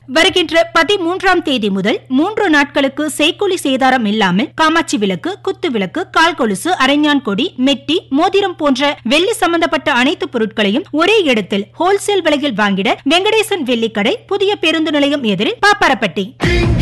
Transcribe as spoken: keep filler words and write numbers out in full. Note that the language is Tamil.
வருகின்ற பதிமூன்றாம் தேதி முதல் மூன்று நாட்களுக்கு செய்கூலி சேதாரம் இல்லாமல் காமாட்சி விளக்கு, குத்து விளக்கு, கால் கொலுசு, அரைஞான் கொடி, மெட்டி, மோதிரம் போன்ற வெள்ளி சம்பந்தப்பட்ட அனைத்து பொருட்களையும் ஒரே இடத்தில் ஹோல்சேல் விலையில் வாங்கிட வெங்கடேசன் வெள்ளிக்கடை, புதிய பேருந்து நிலையம் எதிரில் பாப்பாரப்பட்டி.